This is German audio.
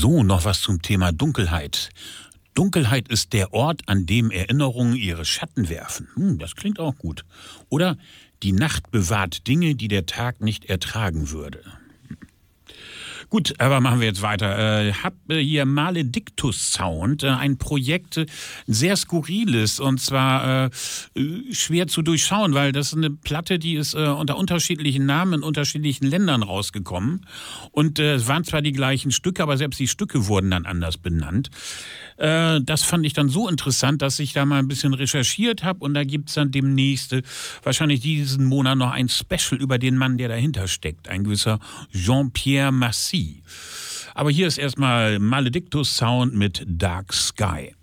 So, noch was zum Thema Dunkelheit. Dunkelheit ist der Ort, an dem Erinnerungen ihre Schatten werfen. Das klingt auch gut. Oder die Nacht bewahrt Dinge, die der Tag nicht ertragen würde. Gut, aber machen wir jetzt weiter. Hab hier Maledictus Sound, ein Projekt, sehr skurriles und zwar schwer zu durchschauen, weil das ist eine Platte, die ist unter unterschiedlichen Namen in unterschiedlichen Ländern rausgekommen und es waren zwar die gleichen Stücke, aber selbst die Stücke wurden dann anders benannt. Das fand ich dann so interessant, dass ich da mal ein bisschen recherchiert habe und da gibt's dann demnächst, wahrscheinlich diesen Monat noch ein Special über den Mann, der dahinter steckt, ein gewisser Jean-Pierre Massy. Aber hier ist erstmal Maledictus Sound mit Dark Sky.